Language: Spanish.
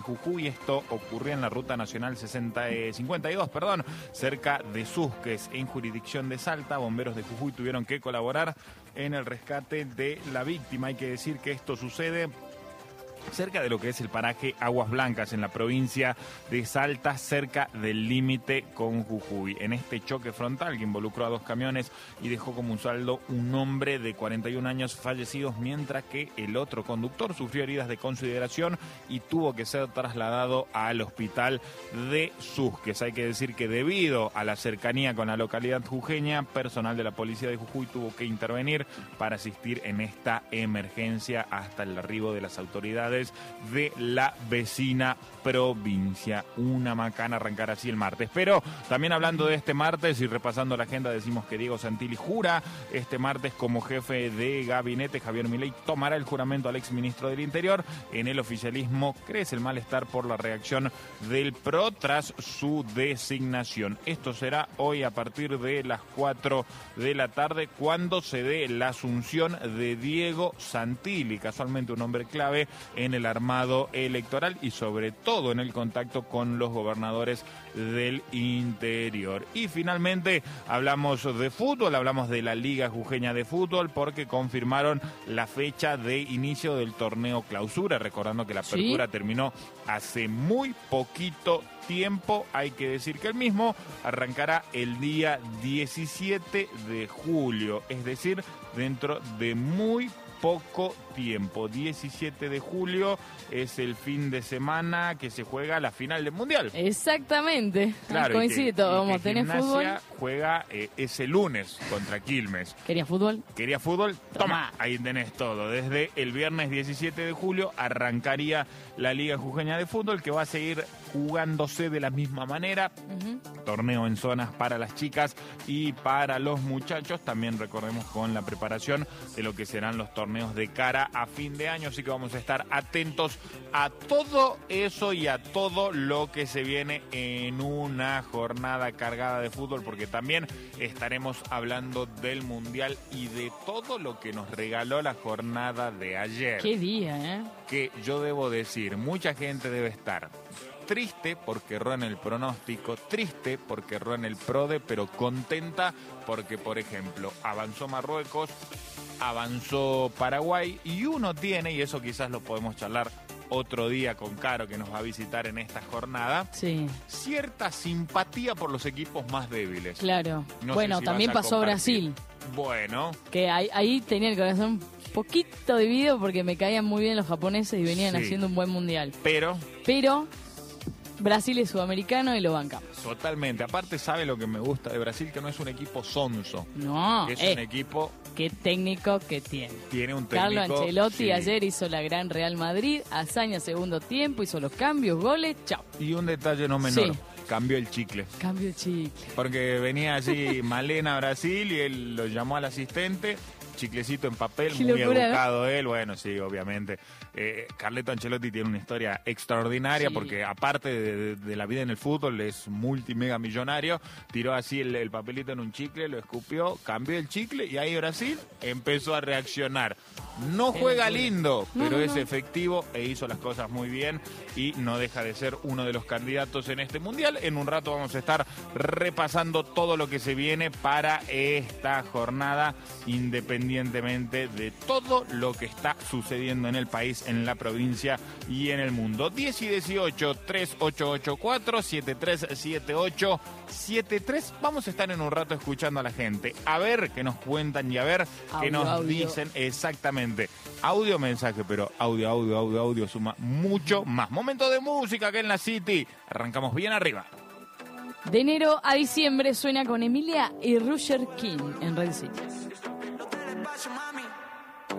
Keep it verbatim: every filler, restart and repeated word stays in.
Jujuy. Esto ocurrió en la ruta nacional sesenta, eh, cincuenta y dos, perdón, cerca de Susques, en jurisdicción de Salta. Bomberos de Jujuy tuvieron que colaborar en el rescate de la víctima. Hay que decir que esto sucede cerca de lo que es el paraje Aguas Blancas, en la provincia de Salta, cerca del límite con Jujuy. En este choque frontal que involucró a dos camiones y dejó como un saldo un hombre de cuarenta y un años fallecidos, mientras que el otro conductor sufrió heridas de consideración y tuvo que ser trasladado al hospital de Susques. Hay que decir que debido a la cercanía con la localidad jujeña, personal de la policía de Jujuy tuvo que intervenir para asistir en esta emergencia hasta el arribo de las autoridades de la vecina provincia. Una macana arrancar así el martes. Pero también hablando de este martes y repasando la agenda, decimos que Diego Santilli jura este martes como jefe de gabinete. Javier Milei tomará el juramento al exministro del Interior. En el oficialismo crece el malestar por la reacción del P R O tras su designación. Esto será hoy a partir de las cuatro de la tarde, cuando se dé la asunción de Diego Santilli, casualmente un hombre clave en el armado electoral y sobre todo en el contacto con los gobernadores del interior. Y finalmente hablamos de fútbol, hablamos de la Liga Jujeña de Fútbol, porque confirmaron la fecha de inicio del torneo Clausura, recordando que la apertura ¿Sí? terminó hace muy poquito tiempo. Hay que decir que el mismo arrancará el día diecisiete de julio, es decir, dentro de muy poco tiempo. diecisiete de julio es el fin de semana que se juega la final del Mundial. Exactamente. Claro, coincide todo. Vamos, ¿tenés fútbol? Juega eh, ese lunes contra Quilmes. ¿Querías fútbol? ¿Quería fútbol? Toma. Toma. Ahí tenés todo. Desde el viernes diecisiete de julio arrancaría la Liga Jujeña de Fútbol, que va a seguir jugándose de la misma manera. Uh-huh. Torneo en zonas para las chicas y para los muchachos. También recordemos con la preparación de lo que serán los torneos de cara a fin de año. Así que vamos a estar atentos a todo eso y a todo lo que se viene en una jornada cargada de fútbol, porque también estaremos hablando del Mundial y de todo lo que nos regaló la jornada de ayer. Qué día, ¿eh? Que yo debo decir, mucha gente debe estar triste porque erró en el pronóstico, triste porque erró en el PRODE, pero contenta porque, por ejemplo, avanzó Marruecos, avanzó Paraguay, y uno tiene, y eso quizás lo podemos charlar otro día con Caro, que nos va a visitar en esta jornada, sí, cierta simpatía por los equipos más débiles. Claro. No bueno, si también pasó compartir. Brasil. Bueno. Que ahí, ahí tenía el corazón un poquito dividido porque me caían muy bien los japoneses y venían sí. haciendo un buen mundial. Pero... Pero... Brasil es sudamericano y lo bancamos. Totalmente. Aparte, sabe lo que me gusta de Brasil, que no es un equipo sonso. No. Es eh, un equipo... Qué técnico que tiene. Tiene un técnico... Carlo Ancelotti sí. ayer hizo la gran Real Madrid, hazaña segundo tiempo, hizo los cambios, goles, chao. Y un detalle no menor. Sí. Cambió el chicle. Cambió el chicle. Porque venía allí Malena a Brasil y él lo llamó al asistente... Chiclecito en papel, Qué muy locura, educado, ¿no? Él, bueno, sí, obviamente. Eh, Carleto Ancelotti tiene una historia extraordinaria, sí. porque aparte de, de, de la vida en el fútbol, es multimega millonario. Tiró así el, el papelito en un chicle, lo escupió, cambió el chicle y ahí Brasil empezó a reaccionar. No juega lindo, pero no, es no. efectivo e hizo las cosas muy bien y no deja de ser uno de los candidatos en este mundial. En un rato vamos a estar repasando todo lo que se viene para esta jornada, independientemente de todo lo que está sucediendo en el país, en la provincia y en el mundo. diez y dieciocho, tres ocho ocho cuatro, siete tres siete ocho siete tres. Vamos a estar en un rato escuchando a la gente, a ver qué nos cuentan y a ver audio, qué nos audio. dicen exactamente. Audio, mensaje, pero audio, audio, audio, audio suma mucho más. Momento de música acá en la City. Arrancamos bien arriba. De enero a diciembre suena con Emilia y Roger King en Red City.